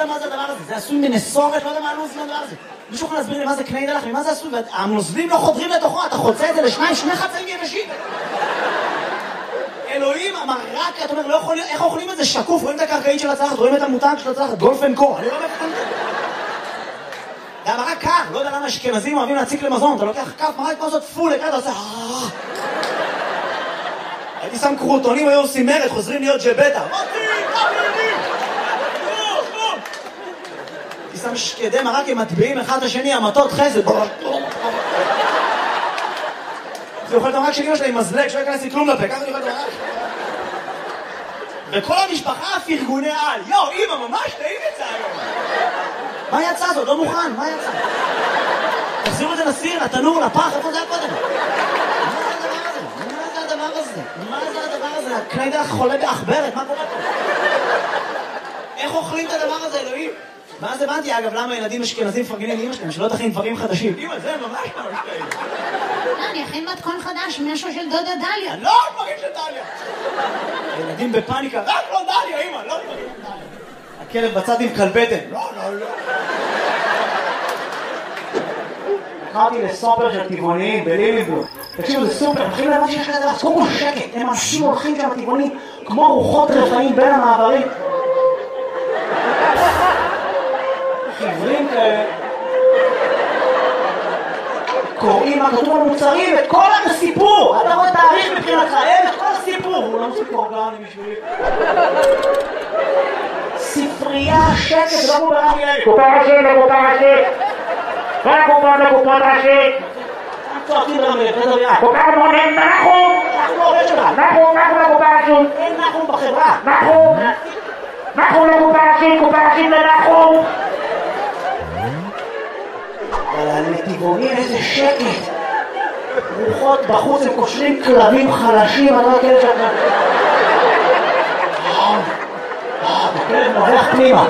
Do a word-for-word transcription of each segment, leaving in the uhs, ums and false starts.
יודע מה זה הדבר הזה, זה עשוי מנסורת, לא יודע מה הלוז לדבר הזה. מישהו יכול להסביר לי מה זה קני דלח, ממה זה עשוי, והנוזלים לא חודרים לתוכו, אתה חוצה את זה לשניים, שני חצאים יבשים. אלוהים, המרק, אתה אומר, לא יכול, איך אוכלים את זה שקוף, רואים את הקרקעית של הצלחת, רואים את המותג של הצלחת, גולף אנד קו, אני לא מבין את זה. זה המרק קר, לא יודע למה אשכנזים אוהבים להציק למזון, אתה לוקח כף מרק כמו זאת פול, אתה עושה... הייתי שם קרוטונים, היו עושים מרד, חוזרים להיות ג'בטה. הייתי שם שקדי מרק, הם מטביעים אחד את השני, המטות חסד. זה אוכל את המרק של אמא שלה עם מזלג, שלא ייכנס לי כלום לפה, ככה אני אוכל את המרק. וכל המשפחה פרגוני על. יו, אמא, ממש טעים יצא היום. מה יצא זאת? לא מוכן, מה יצא? תחזירו את זה לסיר, לתנור, לפח, איפה זה היה קודם? מה זה הדבר הזה? מה זה הדבר הזה? הקני דלח חולה באחברת, מה קורה פה? איך אוכלים את הדבר הזה, אלוהים? ואז הבנתי, אגב, למה ילדים אשכנזים מפרגנים לאמא שלהם, שלא תכין דברים חדשים. אמא, זה ממש ממש טעים. לא, אני אכין מתכון חדש, משהו של דודה דליה. לא, דברים של דליה. ילדים בפאניקה, רק לא דליה, אמא, לא דברים של דליה. הכלב בצד עם כלבטן. לא, לא, לא. קראתי לסופר של טבעוניים בליליבורג. תקשיבו, זה סופר, מתחילים להבין שיש כזה דבר, קודם כל שקט, הם אנשים הולכים שם טבעונים כמו רוחות רפאים בין המעברים. חיוורים כאלה. קוראים מה כתוב על מוצרים, את כל הסיפור. אתה רואה תאריך מבחינתך, אין את כל הסיפור. הוא לא מוסיף אורגני בשבילי. ספרייה, שקט, לא מוברה מילי. קופה ראשית, קופה ראשית. כל הקופה לקופה ראשית. צועקים ברמי, בסדר יד. קופה מונים, נחום. אנחנו לא עובד שלך. נחום, נחום לקופה ראשית. אין נחום בחברה. נחום. נחום לקופה ראשית, קופה ראשית לנחום. אבל הנתיבונים איזה שקט. רוחות בחוץ, הם קושרים כלבים חלשים, אני לא יודע שאתה... הכלב נובח פנימה.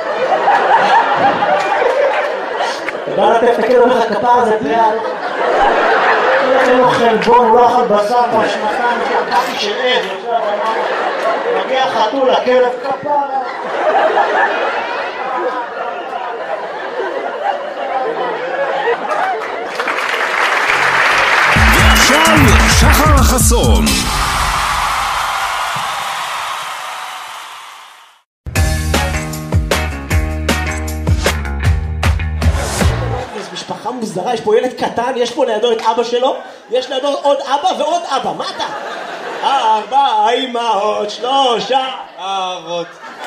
אתה בא לתת את הכלב, אומר לך כפר הזה פליאה. אין לו חלבון, הוא לא אכל בשר בשנתיים שהקפי של עד. מגיע חתול, הכלב כפר. ועכשיו שחר החסון. משפחה מוזרה, יש פה ילד קטן, יש פה לידו את אבא שלו, יש לידו עוד אבא ועוד אבא, מה אתה? ארבע אמהות, שלושה אבות.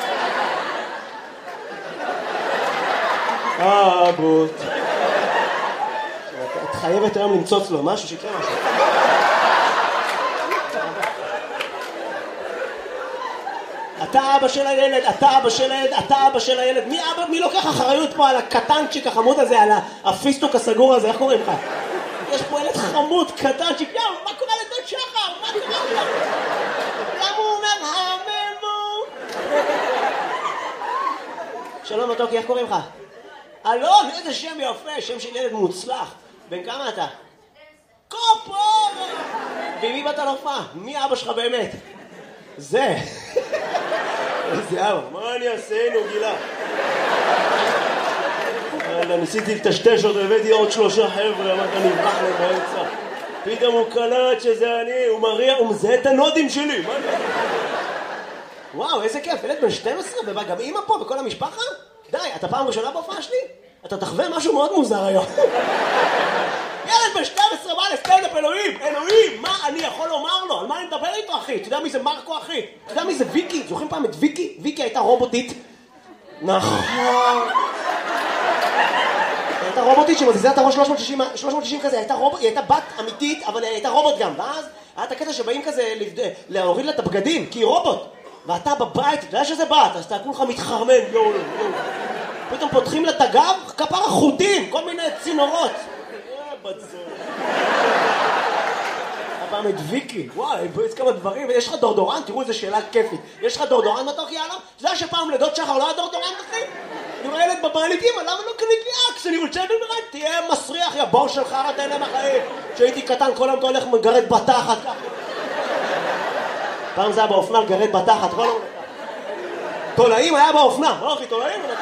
אבות. את חייבת היום למצוץ לו משהו שיקרה משהו. אתה אבא של הילד, אתה אבא של הילד, אתה אבא של הילד. מי אבא, מי לוקח אחריות פה על הקטנצ'יק החמוד הזה, על הפיסטוק הסגור הזה, איך קוראים לך? יש פה ילד חמוד, קטנצ'יק, יאו, מה קורה לדוד שחר? מה קורה לו? למה הוא אומר, הממו? שלום מתוקי, איך קוראים לך? אלון, איזה שם יפה, שם של ילד מוצלח. בן כמה אתה? קופו! ומי באת להופעה? מי אבא שלך באמת? זה. איזה אבא, מה אני אעשינו, גילה? אלא, ניסיתי לטשטש אותו, הבאתי עוד שלושה חבר'ה, אמרת נברח לו באמצע. פתאום הוא קלט שזה אני, הוא מריע, הוא מזהה את הנודים שלי. מה אני? וואו, איזה כיף, ילד בן שתים עשרה, ובא גם אמא פה וכל המשפחה? די, אתה פעם ראשונה בהופעה שלי? אתה תחווה משהו מאוד מוזר היום. ילד בן שתים עשרה בא לסטנדאפ, אלוהים, אלוהים, מה אני יכול לומר לו? על מה אני מדבר איתו, אחי? אתה יודע מי זה מרקו, אחי? אתה יודע מי זה ויקי? זוכרים פעם את ויקי? ויקי הייתה רובוטית. נכון. הייתה רובוטית שמזיזה את הראש שלוש מאות שישים כזה, היא הייתה בת אמיתית, אבל היא הייתה רובוט גם. ואז היה את הקטע שבאים כזה להוריד לה את הבגדים, כי היא רובוט. ואתה בבית, אתה יודע שזה בת, אז אתה כולך מתחרמן, יואו, יואו. פתאום פותחים לה את הגב, כפר החוטים, כל מיני צינורות. בת זו. הפעם את ויקי, וואי, יש כמה דברים, יש לך דורדורן, תראו איזה שאלה כיפית. יש לך דורדורן מתוק יאללה? אתה יודע שפעם לדוד שחר לא היה דורדורן אחי? אני רואה ילד בבית, אמא, למה לא קנית לי אקס? אני רוצה לדבר, תהיה מסריח, יא בור שלך, אתה אלה מהחיים. כשהייתי קטן, כל היום אתה הולך מגרד בתחת. פעם זה היה באופנה, לגרד בתחת, כל היום. תולעים היה באופנה, לא אחי, תולעים.